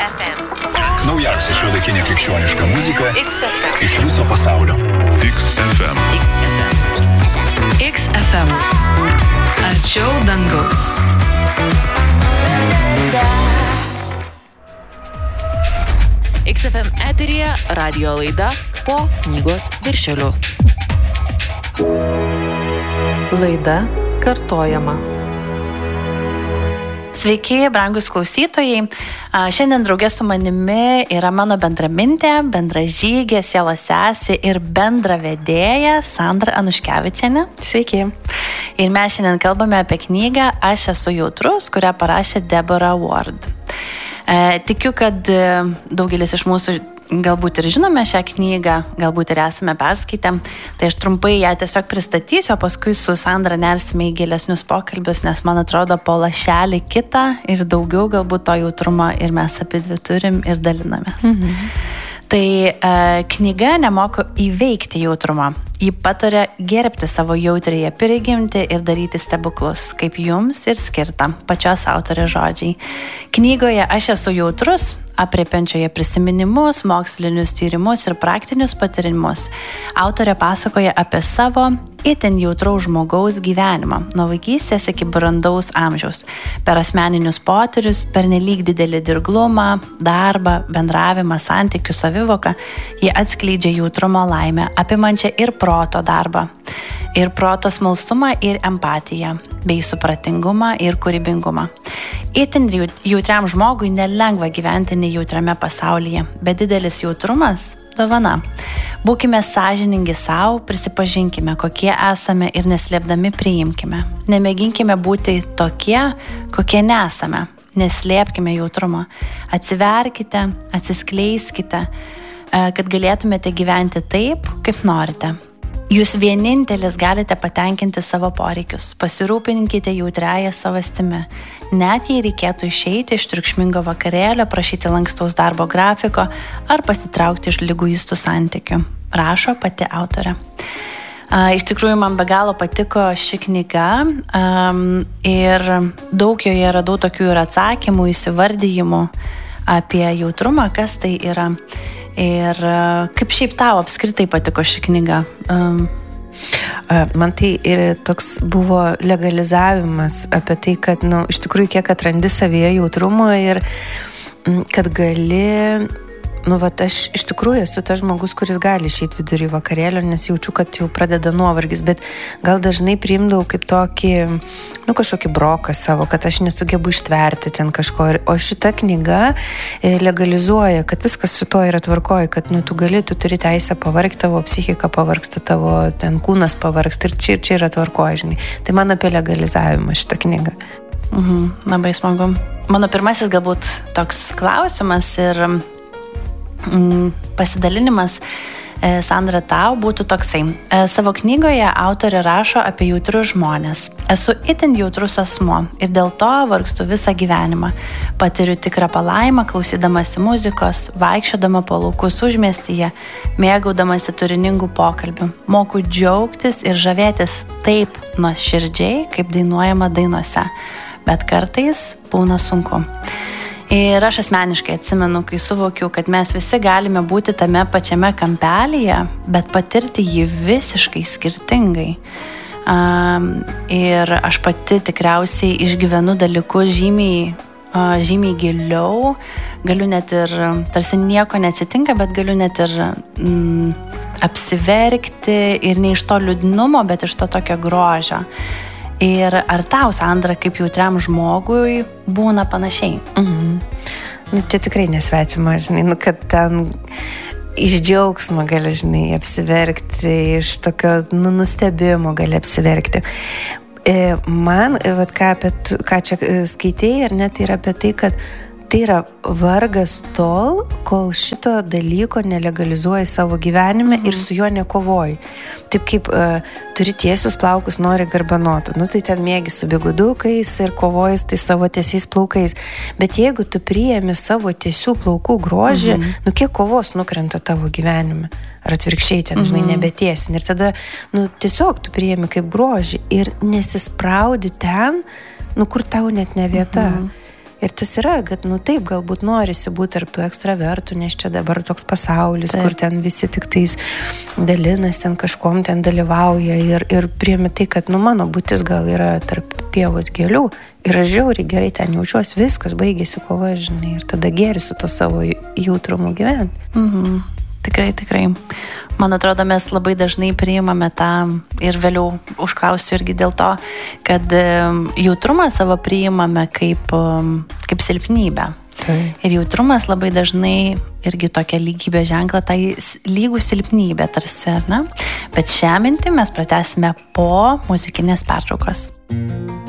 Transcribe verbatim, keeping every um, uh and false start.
F M. Naujausia šiuolaikinė krikščioniška muzika X F M. iš viso pasaulio. X F M. X F M. X F M. Arčiau dangaus. X F M eteryje radio laida Po knygos viršeliu. Laida kartojama. Sveiki, brangus klausytojai. Šiandien draugė su manimi yra mano bendramintė, bendražygė, sielos sesė ir bendravedėja Sandra Anuškevičienė. Sveiki. Ir mes šiandien kalbame apie knygą Aš esu jautrus, kurią parašė Deborah Ward. Tikiu, kad daugelis iš mūsų galbūt ir žinome šią knygą, galbūt ir esame perskaitę. Tai aš trumpai ją tiesiog pristatysiu, o paskui su Sandra nersime į gilesnius pokalbius, nes man atrodo po lašelį kitą ir daugiau galbūt to jautrumo ir mes apie dvi turim ir dalinamės. Mhm. Tai e, knyga nemoko įveikti jautrumą. Ji pataria gerbti savo jautriąją prigimtį ir daryti stebuklus, kaip jums ir skirta pačios autorės žodžiai. Knygoje Aš esu jautrus, aprėpiančioje prisiminimus, mokslinius tyrimus ir praktinius patyrimus, autorė pasakoja apie savo itin jautraus žmogaus gyvenimą, nuo vaikystės iki brandaus amžiaus, per asmeninius potyrius, per nelyg didelį dirglumą, darbą, bendravimą, santykių savivoką, ji atskleidžia jautrumo laimę, apimančią ir proto darbą, ir proto smalsumą ir empatiją, bei supratingumą ir kūrybingumą. Itin jautriam žmogui nelengva gyventi nejautriame pasaulyje, bet didelis jautrumas – dovana. Būkime sąžiningi savo, prisipažinkime, kokie esame ir neslėpdami priimkime. Nemėginkime būti tokie, kokie nesame. Neslėpkime jautrumo. Atsiverkite, atsiskleiskite, kad galėtumėte gyventi taip, kaip norite. Jūs vienintelis galite patenkinti savo poreikius. Pasirūpinkite jautriąją savastimi. Net jei reikėtų išeiti iš triukšmingo vakarėlio, prašyti lankstaus darbo grafiko ar pasitraukti iš liguistų santykių. Rašo pati autorė. Iš tikrųjų, man be galo patiko ši knyga ir daug joje radau tokių ir atsakymų, įsivardijimų apie jautrumą, kas tai yra. Ir kaip šiaip tau apskritai patiko ši knyga? Um. Man tai ir toks buvo legalizavimas apie tai, kad, nu, iš tikrųjų, kiek atrandi savyje jautrumo ir kad gali, nu, vat aš iš tikrųjų esu tas žmogus, kuris gali išeiti vidurį vakarėlio, nes jaučiu, kad jau pradeda nuovargis, bet gal dažnai priimdavau kaip tokį, nu, kažkokį broką savo, kad aš nesugebu ištverti ten kažko. O šita knyga legalizuoja, kad viskas su to yra tvarkoje, kad, nu, tu gali, tu turi teisę pavargti, tavo psichika pavargsta, tavo ten kūnas pavargsta ir čia, čia yra tvarkoje, žinai. Tai man apie legalizavimą šita knyga. Mhm, labai smagu. Mano pirmasis galbūt toks klausimas ir pasidalinimas, Sandra, tau būtų toksai. Savo knygoje autorė rašo apie jautrius žmonės. Esu itin jautrus asmuo ir dėl to vargstu visą gyvenimą. Patiriu tikrą palaimą, klausydamasi muzikos, vaikščiodama po laukus užmiestyje, mėgaudamasi turiningų pokalbių. Moku džiaugtis ir žavėtis taip nuoširdžiai, kaip dainuojama dainuose. Bet kartais būna sunku. Ir aš asmeniškai atsimenu, kai suvokiau, kad mes visi galime būti tame pačiame kampelyje, bet patirti jį visiškai skirtingai. Um, ir aš pati tikriausiai išgyvenu dalykus žymiai, uh, žymiai giliau, galiu net ir, tarsi nieko neatsitinka, bet galiu net ir mm, apsiverkti ir ne iš to liūdnumo, bet iš to tokio grožio. Ir ar tau, Sandra, kaip jautriam žmogui būna panašiai? Mhm. Nu, čia tikrai nesvetima, žinai, nu, kad ten iš džiaugsmo gali, žinai, apsiverkti, iš tokio, nu, nustebimo gali apsiverkti. E, man, vat, ką, apie, ką čia skaitėjai, ar ne, tai yra apie tai, kad tai yra vargas tol, kol šito dalyko nelegalizuoji savo gyvenime mhm. ir su juo nekovoji. Taip kaip uh, turi tiesius plaukus, nori garbanotų. Nu, tai ten mėgi su bigudukais ir kovoji su tai savo tiesiais plaukais. Bet jeigu tu priėmi savo tiesių plaukų grožį, mhm. nu, kiek kovos nukrenta tavo gyvenime? Ar atvirkščiai ten, žinai, mhm. nebetiesin. Ir tada, nu, tiesiog tu priėmi kaip grožį ir nesispraudi ten, nu, kur tau net ne vieta. Mhm. Ir tas yra, kad, nu taip, galbūt norisi būti tarp tų ekstravertų, nes čia dabar toks pasaulis, taip, kur ten visi tik tais dalinas, ten kažkom ten dalyvauja ir, ir priemi tai, kad, nu, mano būtis gal yra tarp pievos gėlių ir aš žiauriai gerai ten jaučiuosi, viskas, baigėsi kova, žinai, ir tada geri su to savo jautrumu gyventi. Mhm. Tikrai, tikrai. Man atrodo, mes labai dažnai priimame tą ir vėliau užklausiu irgi dėl to, kad jautrumą savo priimame kaip, kaip silpnybę. Tai. Ir jautrumas labai dažnai irgi tokia lygybė ženkla, tai lygų silpnybė tarsi, ar ne? Bet šią mintį mes pratęsime po muzikinės pertraukos.